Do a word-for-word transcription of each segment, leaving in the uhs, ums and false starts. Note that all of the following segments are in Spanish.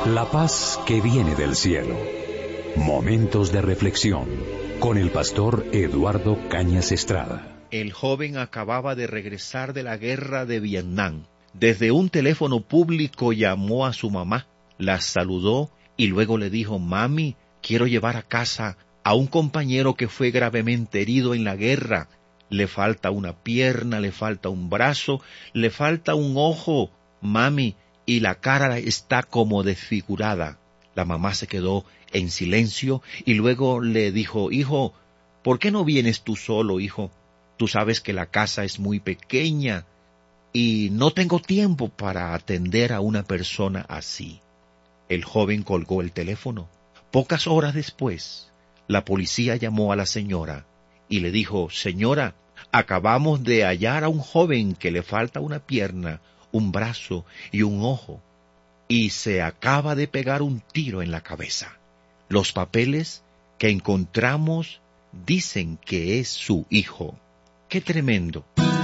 La paz que viene del cielo. Momentos de reflexión con el pastor Eduardo Cañas Estrada. El joven acababa de regresar de la guerra de Vietnam. Desde un teléfono público llamó a su mamá, la saludó y luego le dijo: «Mami, quiero llevar a casa a un compañero que fue gravemente herido en la guerra. Le falta una pierna, le falta un brazo, le falta un ojo, mami, y la cara está como desfigurada». La mamá se quedó en silencio y luego le dijo: «Hijo, ¿por qué no vienes tú solo, hijo? Tú sabes que la casa es muy pequeña y no tengo tiempo para atender a una persona así». El joven colgó el teléfono. Pocas horas después, la policía llamó a la señora y le dijo: «Señora, acabamos de hallar a un joven que le falta una pierna, un brazo y un ojo, y se acaba de pegar un tiro en la cabeza. Los papeles que encontramos dicen que es su hijo». ¡Qué tremendo!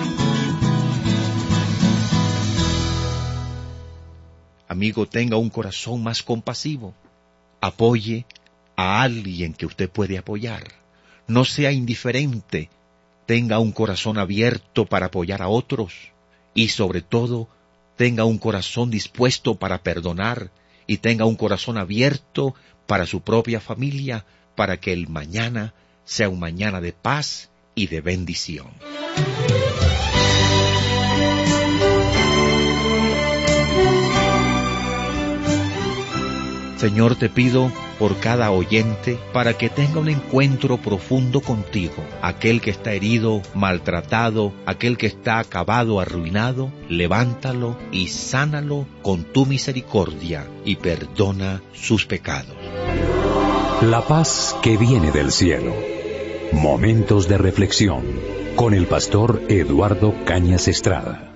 Amigo, tenga un corazón más compasivo. Apoye a alguien que usted puede apoyar. No sea indiferente. Tenga un corazón abierto para apoyar a otros. Y sobre todo, tenga un corazón dispuesto para perdonar. Y tenga un corazón abierto para su propia familia, para que el mañana sea un mañana de paz y de bendición. Señor, te pido por cada oyente para que tenga un encuentro profundo contigo. Aquel que está herido, maltratado, aquel que está acabado, arruinado, levántalo y sánalo con tu misericordia y perdona sus pecados. La paz que viene del cielo. Momentos de reflexión con el pastor Eduardo Cañas Estrada.